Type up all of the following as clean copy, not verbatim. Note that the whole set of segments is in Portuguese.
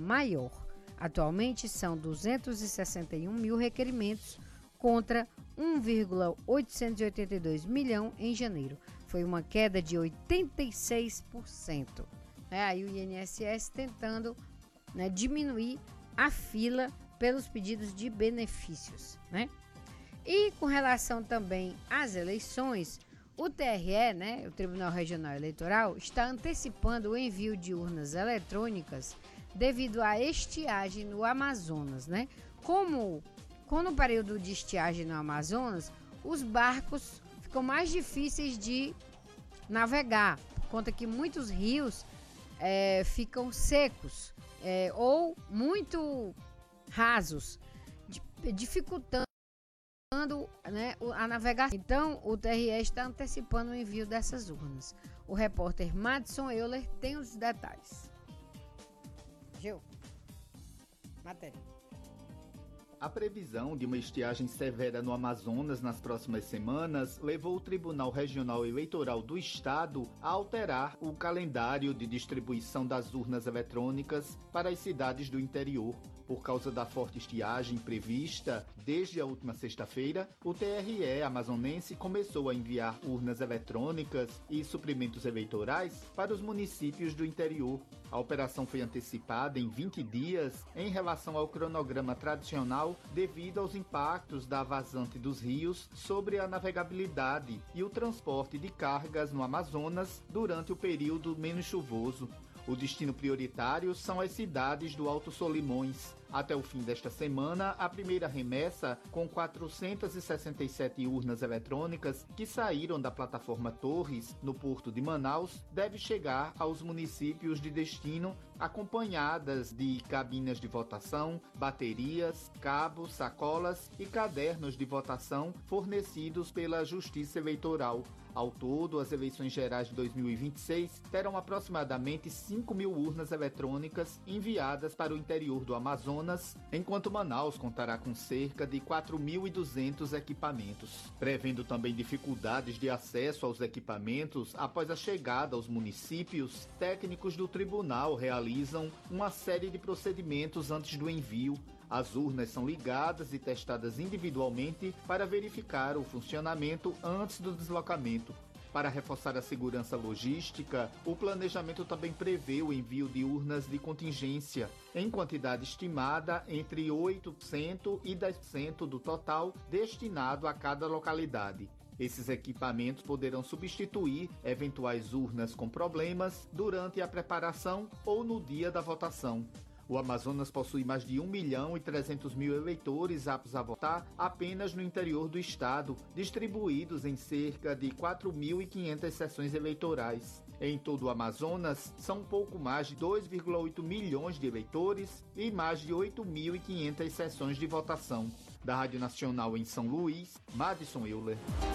maior. Atualmente são 261 mil requerimentos contra 1,882 milhão em janeiro. Foi uma queda de 86%. Aí o INSS tentando, diminuir a fila pelos pedidos de benefícios, E com relação também às eleições, o TRE, o Tribunal Regional Eleitoral, está antecipando o envio de urnas eletrônicas devido à estiagem no Amazonas, Como no período de estiagem no Amazonas, os barcos ficam mais difíceis de navegar, por conta que muitos rios ficam secos ou muito rasos, dificultando a navegação. Então, o TRE está antecipando o envio dessas urnas. O repórter Madison Euler tem os detalhes. Gil, matéria. A previsão de uma estiagem severa no Amazonas nas próximas semanas levou o Tribunal Regional Eleitoral do Estado a alterar o calendário de distribuição das urnas eletrônicas para as cidades do interior. Por causa da forte estiagem prevista desde a última sexta-feira, o TRE amazonense começou a enviar urnas eletrônicas e suprimentos eleitorais para os municípios do interior. A operação foi antecipada em 20 dias em relação ao cronograma tradicional devido aos impactos da vazante dos rios sobre a navegabilidade e o transporte de cargas no Amazonas durante o período menos chuvoso. O destino prioritário são as cidades do Alto Solimões. Até o fim desta semana, a primeira remessa, com 467 urnas eletrônicas que saíram da plataforma Torres, no porto de Manaus, deve chegar aos municípios de destino, acompanhadas de cabines de votação, baterias, cabos, sacolas e cadernos de votação fornecidos pela Justiça Eleitoral. Ao todo, as eleições gerais de 2026 terão aproximadamente 5 mil urnas eletrônicas enviadas para o interior do Amazonas, enquanto Manaus contará com cerca de 4.200 equipamentos. Prevendo também dificuldades de acesso aos equipamentos após a chegada aos municípios, técnicos do tribunal realizam uma série de procedimentos antes do envio. As urnas são ligadas e testadas individualmente para verificar o funcionamento antes do deslocamento. Para reforçar a segurança logística, o planejamento também prevê o envio de urnas de contingência, em quantidade estimada entre 8% e 10% do total destinado a cada localidade. Esses equipamentos poderão substituir eventuais urnas com problemas durante a preparação ou no dia da votação. O Amazonas possui mais de 1.300.000 eleitores aptos a votar apenas no interior do estado, distribuídos em cerca de 4.500 seções eleitorais. Em todo o Amazonas, são pouco mais de 2,8 milhões de eleitores e mais de 8.500 seções de votação. Da Rádio Nacional em São Luís, Madison Euler.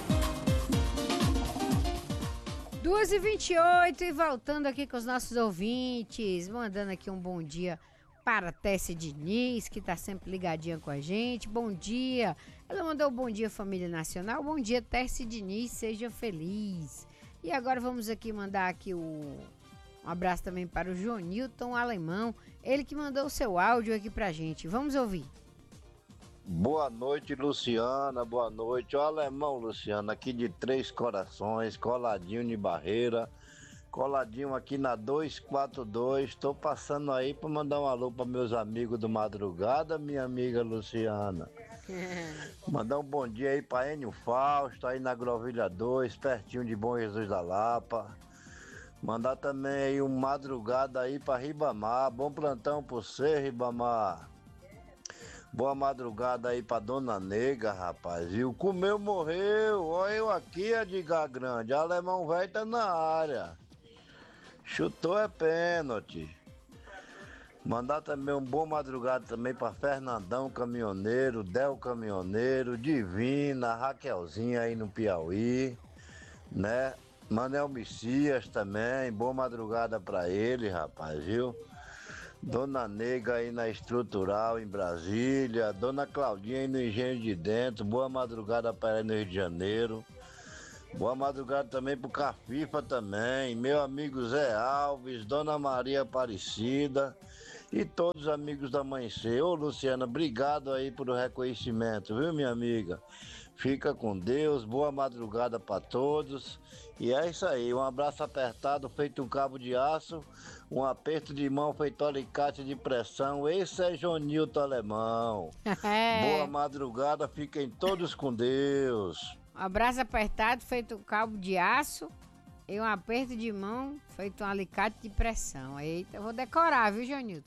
2h28 e voltando aqui com os nossos ouvintes, mandando aqui um bom dia para a Tessia Diniz, que está sempre ligadinha com a gente. Bom dia. Ela mandou um bom dia, família nacional. Bom dia, Tessia Diniz, seja feliz. E agora vamos aqui mandar aqui um abraço também para o Jonilton Alemão, ele que mandou o seu áudio aqui pra gente. Vamos ouvir. Boa noite, Luciana, boa noite. O Alemão, Luciana, aqui de Três Corações, coladinho de Barreira, coladinho aqui na 242. Estou passando aí para mandar um alô para meus amigos do Madrugada, minha amiga Luciana. Mandar um bom dia aí para Enio Fausto, aí na Grovilha 2, pertinho de Bom Jesus da Lapa. Mandar também aí um madrugada aí para Ribamar. Bom plantão para você, Ribamar. Boa madrugada aí pra Dona Nega, rapaz. Viu? Comeu, morreu. Olha eu aqui, Edgar Grande. Alemão velho tá na área. Chutou é pênalti. Mandar também um bom madrugada também pra Fernandão Caminhoneiro, Del Caminhoneiro, Divina, Raquelzinha aí no Piauí, né? Manel Messias também. Boa madrugada pra ele, rapaz, viu? Dona Nega aí na Estrutural em Brasília, Dona Claudinha aí no Engenho de Dentro, boa madrugada para ela no Rio de Janeiro, boa madrugada também pro Cafifa também, meu amigo Zé Alves, Dona Maria Aparecida e todos os amigos da Amanhecer. Ô, Luciana, obrigado aí pelo reconhecimento, viu, minha amiga? Fica com Deus, boa madrugada para todos. E é isso aí, um abraço apertado feito um cabo de aço, um aperto de mão feito alicate de pressão. Esse é Jonilton Alemão. Boa madrugada, fiquem todos com Deus. Um abraço apertado feito cabo de aço e um aperto de mão feito um alicate de pressão. Eita, eu vou decorar, viu, Jonilton?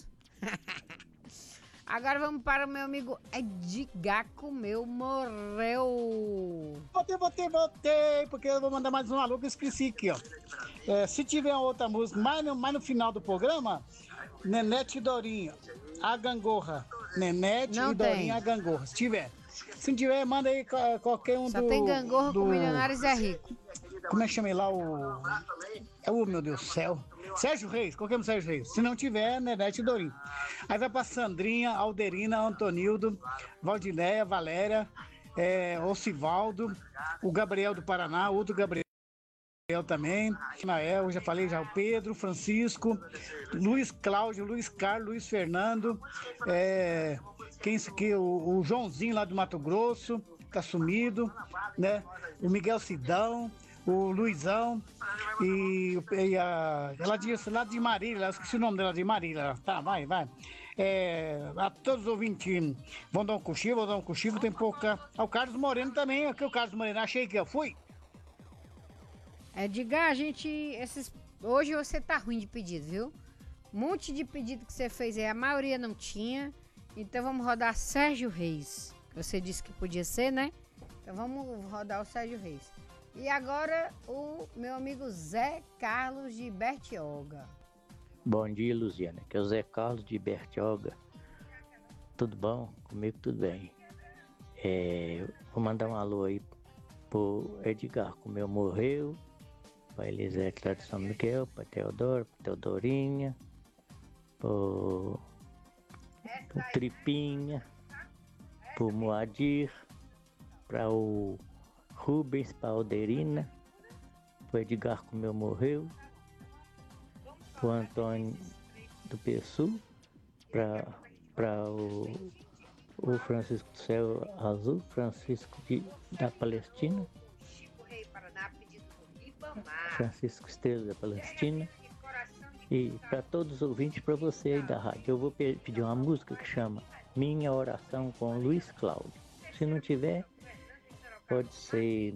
Agora vamos para o meu amigo Edgar Comeu Morreu. Voltei, porque eu vou mandar mais um alô que eu esqueci aqui, ó. Se tiver outra música, mais no final do programa, Nenete e Dorinha, a Gangorra. Nenete Não e tem. Dorinha, a Gangorra. Se tiver. Se não tiver, manda aí qualquer um Só do... tem Gangorra com Milionários é Rico. Como é que chama ele lá? Meu Deus do céu. Sérgio Reis, qualquer um Sérgio Reis. Se não tiver, Nenete e Dorinho. Aí vai pra Sandrinha, Alderina, Antonildo, Valdinéia, Valéria, Ocivaldo, o Gabriel do Paraná, outro Gabriel também, Nael, eu já falei já, o Pedro, Francisco, Luiz Cláudio, Luiz Carlos, Luiz Fernando, quem isso aqui? O Joãozinho lá do Mato Grosso, tá sumido, né? O Miguel Sidão, o Luizão ela disse lá de Marília, eu esqueci o nome dela de Marília, tá, vai. A todos os ouvintes vão dar um cochilo, tem pouca. O Carlos Moreno também, aqui o Carlos Moreno, achei que eu fui. Edgar, hoje você tá ruim de pedido, viu? Um monte de pedido que você fez aí, a maioria não tinha. Então vamos rodar Sérgio Reis. Você disse que podia ser, né? Então vamos rodar o Sérgio Reis. E agora o meu amigo Zé Carlos de Bertioga. Bom dia, Luciana. Aqui é o Zé Carlos de Bertioga. Tudo bom? Comigo tudo bem. Vou mandar um alô aí pro Edgar Comeu Morreu, pra Elisete lá de São Miguel, pra Teodoro, pra Teodorinha, pro Tripinha, pro Moadir, pra o Rubens, pra Alderina, pro Edgar Comeu Morreu, pro Antônio do Pessu, pra o Francisco do Céu Azul, Francisco da Palestina, Francisco Estrela da Palestina, e para todos os ouvintes, para você aí da rádio. Eu vou pedir uma música que chama Minha Oração com Luiz Cláudio. Se não tiver, pode ser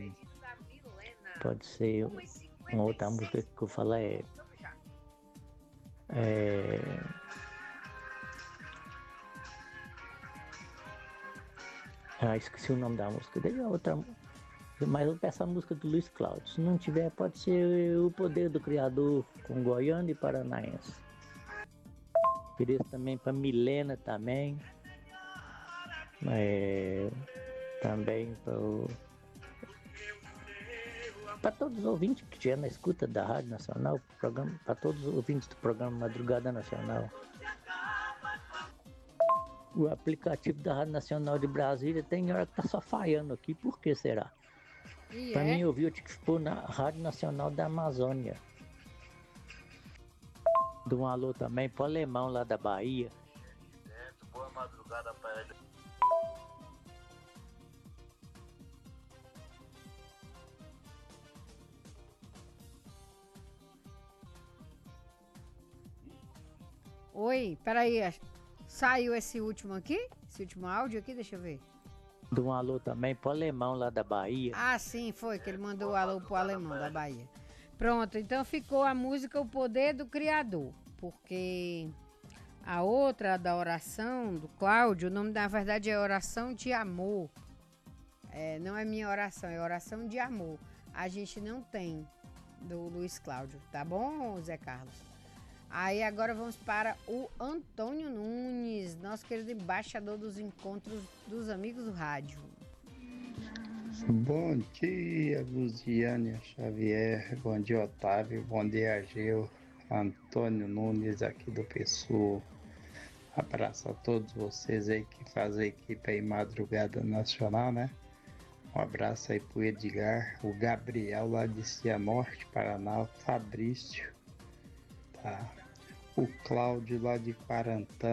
uma outra música que eu falar esqueci o nome da música. Daí a outra, mas eu peço a música do Luiz Cláudio. Se não tiver, pode ser O Poder do Criador com Goiano e Paranaense. Queria também para Milena também. Também para todos os ouvintes que estiver na escuta da Rádio Nacional, para todos os ouvintes do programa Madrugada Nacional. O aplicativo da Rádio Nacional de Brasília tem hora que tá só falhando aqui, por que será? Para mim ouvir, eu tinha que pôr na Rádio Nacional da Amazônia. Dou um alô também pro Alemão lá da Bahia. Boa madrugada para ele. Oi, peraí, saiu esse último aqui? Esse último áudio aqui, deixa eu ver. Dou um alô também pro Alemão lá da Bahia. Ah, sim, foi que ele mandou o alô pro Alemão da Bahia. Pronto, então ficou a música O Poder do Criador, porque a outra da oração do Cláudio, o nome na verdade é Oração de Amor. Não é Minha Oração, é Oração de Amor. A gente não tem do Luiz Cláudio, tá bom, Zé Carlos? Aí agora vamos para o Antônio Nunes, nosso querido embaixador dos encontros dos amigos do rádio. Bom dia, Luziane Xavier, bom dia, Otávio, bom dia, Ageu, Antônio Nunes aqui do Pessoa. Abraço a todos vocês aí que fazem a equipe aí Madrugada Nacional, né? Um abraço aí pro Edgar, o Gabriel lá de Cianorte, Paraná, o Fabrício, tá? o Cláudio lá de Parantã.